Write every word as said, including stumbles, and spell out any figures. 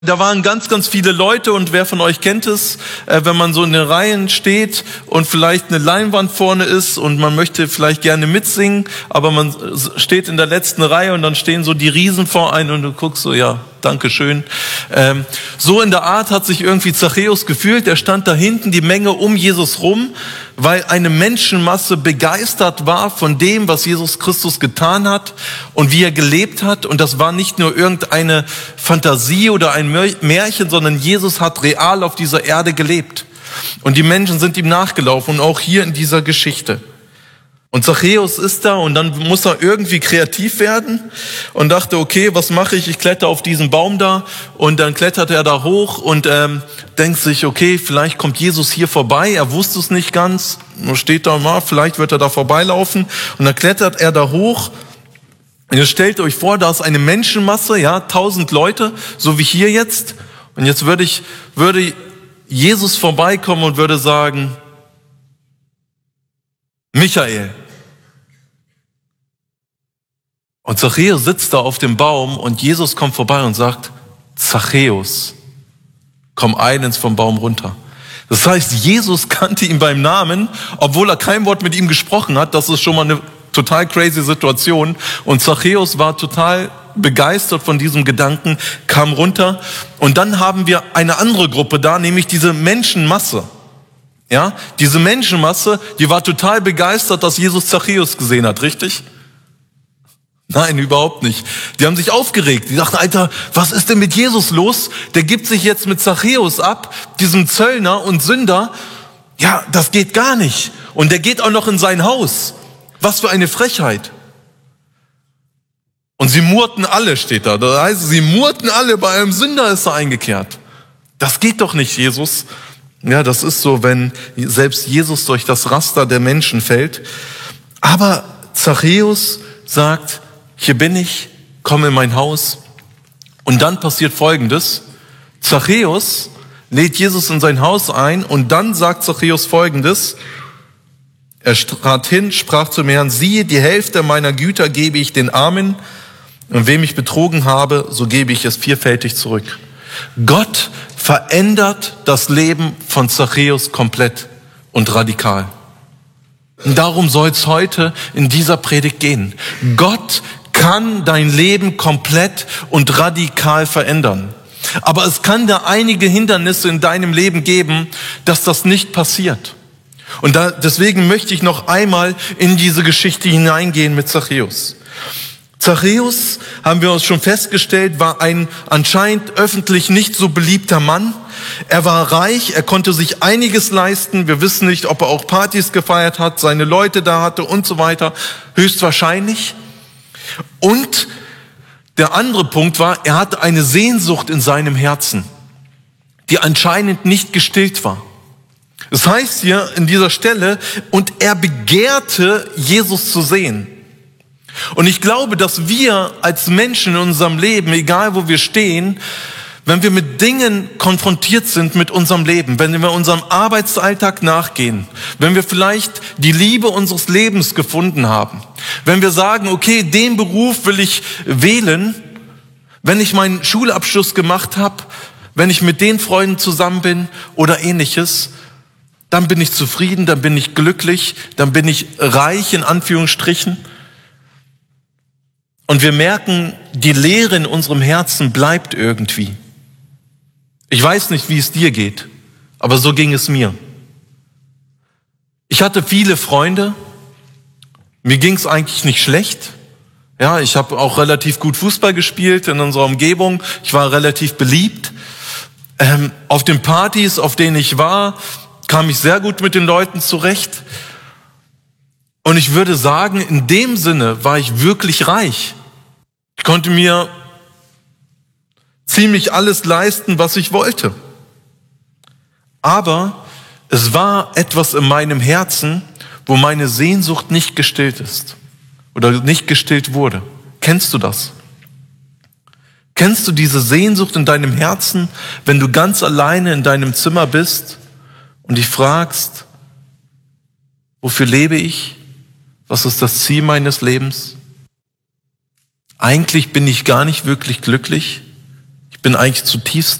Da waren ganz, ganz viele Leute und wer von euch kennt es, äh, wenn man so in den Reihen steht und vielleicht eine Leinwand vorne ist und man möchte vielleicht gerne mitsingen, aber man steht in der letzten Reihe und dann stehen so die Riesen vor einem und du guckst so, ja, danke schön. Ähm, so in der Art hat sich irgendwie Zachäus gefühlt. Er stand da hinten, die Menge um Jesus rum, weil eine Menschenmasse begeistert war von dem, was Jesus Christus getan hat und wie er gelebt hat. Und das war nicht nur irgendeine Fantasie oder ein Märchen, sondern Jesus hat real auf dieser Erde gelebt. Und die Menschen sind ihm nachgelaufen und auch hier in dieser Geschichte. Und Zachäus ist da und dann muss er irgendwie kreativ werden und dachte, okay, was mache ich? Ich kletter auf diesen Baum da und dann klettert er da hoch und ähm, denkt sich, okay, vielleicht kommt Jesus hier vorbei. Er wusste es nicht ganz, nur steht da mal, vielleicht wird er da vorbeilaufen und dann klettert er da hoch. Und ihr stellt euch vor, da ist eine Menschenmasse, ja, tausend Leute, so wie hier jetzt. Und jetzt würde ich, würde Jesus vorbeikommen und würde sagen, Michael. Und Zachäus sitzt da auf dem Baum und Jesus kommt vorbei und sagt, Zachäus, komm eilends vom Baum runter. Das heißt, Jesus kannte ihn beim Namen, obwohl er kein Wort mit ihm gesprochen hat. Das ist schon mal eine total crazy Situation. Und Zachäus war total begeistert von diesem Gedanken, kam runter. Und dann haben wir eine andere Gruppe da, nämlich diese Menschenmasse. Ja, diese Menschenmasse, die war total begeistert, dass Jesus Zachäus gesehen hat, richtig? Nein, überhaupt nicht. Die haben sich aufgeregt. Die dachten, Alter, was ist denn mit Jesus los? Der gibt sich jetzt mit Zachäus ab, diesem Zöllner und Sünder. Ja, das geht gar nicht. Und der geht auch noch in sein Haus. Was für eine Frechheit. Und sie murrten alle, steht da. Das heißt, sie murrten alle, bei einem Sünder ist er eingekehrt. Das geht doch nicht, Jesus. Ja, das ist so, wenn selbst Jesus durch das Raster der Menschen fällt. Aber Zachäus sagt, hier bin ich, komm in mein Haus. Und dann passiert Folgendes. Zachäus lädt Jesus in sein Haus ein und dann sagt Zachäus Folgendes. Er trat hin, sprach zum Herrn, siehe, die Hälfte meiner Güter gebe ich den Armen und wem ich betrogen habe, so gebe ich es vierfältig zurück. Gott verändert das Leben von Zachäus komplett und radikal. Und darum soll es heute in dieser Predigt gehen. Gott kann dein Leben komplett und radikal verändern. Aber es kann da einige Hindernisse in deinem Leben geben, dass das nicht passiert. Und da, deswegen möchte ich noch einmal in diese Geschichte hineingehen mit Zachäus. Zachäus, haben wir uns schon festgestellt, war ein anscheinend öffentlich nicht so beliebter Mann. Er war reich, er konnte sich einiges leisten. Wir wissen nicht, ob er auch Partys gefeiert hat, seine Leute da hatte und so weiter. Höchstwahrscheinlich. Und der andere Punkt war, er hatte eine Sehnsucht in seinem Herzen, die anscheinend nicht gestillt war. Das heißt hier in dieser Stelle, und er begehrte, Jesus zu sehen. Und ich glaube, dass wir als Menschen in unserem Leben, egal wo wir stehen, wenn wir mit Dingen konfrontiert sind mit unserem Leben, wenn wir unserem Arbeitsalltag nachgehen, wenn wir vielleicht die Liebe unseres Lebens gefunden haben, wenn wir sagen, okay, den Beruf will ich wählen, wenn ich meinen Schulabschluss gemacht habe, wenn ich mit den Freunden zusammen bin oder ähnliches, dann bin ich zufrieden, dann bin ich glücklich, dann bin ich reich in Anführungsstrichen. Und wir merken, die Leere in unserem Herzen bleibt irgendwie. Ich weiß nicht, wie es dir geht, aber so ging es mir. Ich hatte viele Freunde, mir ging es eigentlich nicht schlecht. Ja, ich habe auch relativ gut Fußball gespielt in unserer Umgebung, ich war relativ beliebt. Ähm, auf den Partys, auf denen ich war, kam ich sehr gut mit den Leuten zurecht. Und ich würde sagen, in dem Sinne war ich wirklich reich. Ich konnte mir ziemlich alles leisten, was ich wollte. Aber es war etwas in meinem Herzen, wo meine Sehnsucht nicht gestillt ist oder nicht gestillt wurde. Kennst du das? Kennst du diese Sehnsucht in deinem Herzen, wenn du ganz alleine in deinem Zimmer bist und dich fragst, wofür lebe ich? Was ist das Ziel meines Lebens? Eigentlich bin ich gar nicht wirklich glücklich. bin eigentlich zutiefst